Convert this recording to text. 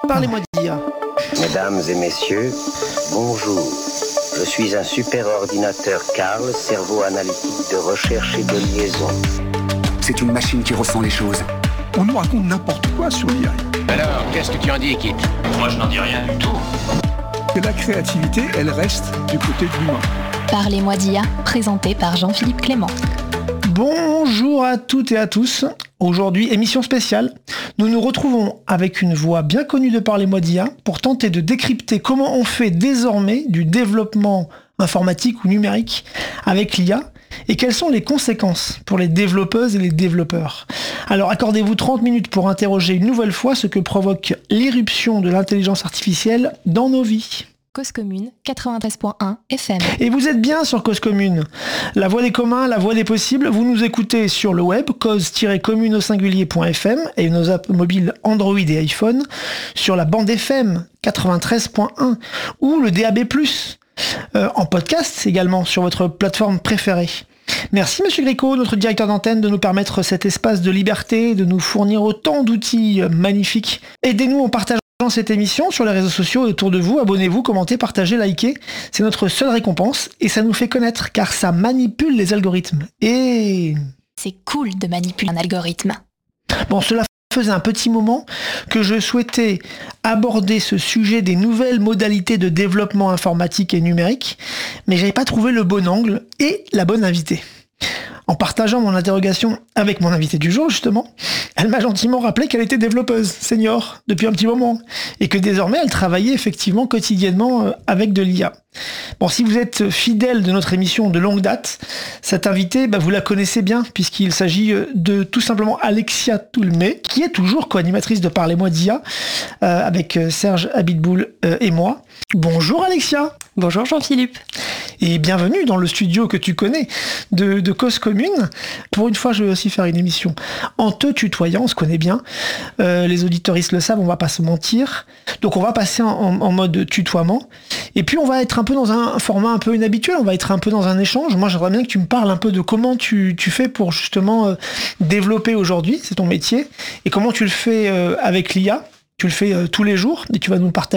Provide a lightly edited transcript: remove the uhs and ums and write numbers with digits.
Parlez-moi d'IA. Mesdames et messieurs, bonjour. Je suis un super ordinateur Carl, cerveau analytique de recherche et de liaison. C'est une machine qui ressent les choses. On nous raconte n'importe quoi sur l'IA. Alors, qu'est-ce que tu en dis, Kit? Moi, je n'en dis rien du tout. Que la créativité, elle reste du côté de l'humain. Parlez-moi d'IA, présenté par Jean-Philippe Clément. Bonjour à toutes et à tous. Aujourd'hui, émission spéciale. Nous nous retrouvons avec une voix bien connue de Parlez-moi d'IA pour tenter de décrypter comment on fait désormais du développement informatique ou numérique avec l'IA et quelles sont les conséquences pour les développeuses et les développeurs. Alors accordez-vous 30 minutes pour interroger une nouvelle fois ce que provoque l'irruption de l'intelligence artificielle dans nos vies. Cause Commune, 93.1 FM. Et vous êtes bien sur Cause Commune, la voix des communs, la voix des possibles. Vous nous écoutez sur le web, cause-commune au singulier.fm et nos apps mobiles Android et iPhone, sur la bande FM 93.1 ou le DAB+, en podcast également sur votre plateforme préférée. Merci Monsieur Gréco, notre directeur d'antenne, de nous permettre cet espace de liberté, de nous fournir autant d'outils magnifiques. Aidez-nous en partageant cette émission sur les réseaux sociaux et autour de vous. Abonnez-vous, commentez, partagez, likez. C'est notre seule récompense et ça nous fait connaître car ça manipule les algorithmes. Et c'est cool de manipuler un algorithme. Bon, cela faisait un petit moment que je souhaitais aborder ce sujet des nouvelles modalités de développement informatique et numérique, mais j'avais pas trouvé le bon angle et la bonne invitée. En partageant mon interrogation avec mon invité du jour, justement, elle m'a gentiment rappelé qu'elle était développeuse senior depuis un petit moment et que désormais elle travaillait effectivement quotidiennement avec de l'IA. Bon, si vous êtes fidèle de notre émission de longue date, cette invitée, vous la connaissez bien puisqu'il s'agit de tout simplement Alexia Toulmé, qui est toujours co-animatrice de Parlez-moi d'IA avec Serge Abitboul et moi. Bonjour Alexia. Bonjour Jean-Philippe. Et bienvenue dans le studio que tu connais de Cause Commune. Pour une fois, je vais aussi faire une émission en te tutoyant, on se connaît bien. Les auditeuristes le savent, on va pas se mentir. Donc on va passer en mode tutoiement. Et puis on va être un peu dans un format un peu inhabituel, on va être un peu dans un échange. Moi j'aimerais bien que tu me parles un peu de comment tu fais pour justement développer aujourd'hui, c'est ton métier, et comment tu le fais avec l'IA. Tu le fais tous les jours et tu vas nous partager